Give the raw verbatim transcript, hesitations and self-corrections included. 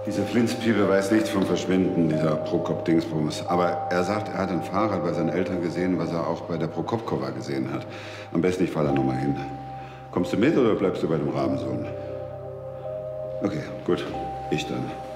Dieser Flinspiepe weiß nichts vom Verschwinden dieser Prokop-Dingsbums. Aber er sagt, er hat ein Fahrrad bei seinen Eltern gesehen, was er auch bei der Prokopkova gesehen hat. Am besten, ich fahre da noch mal hin. Kommst du mit oder bleibst du bei dem Rabensohn? Okay, gut. Ich dann.